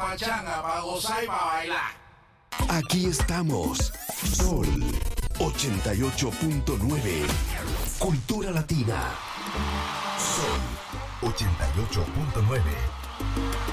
pachanga, para gozar y para bailar. Aquí estamos. Sol 88.9. Cultura Latina. Sol 88.9.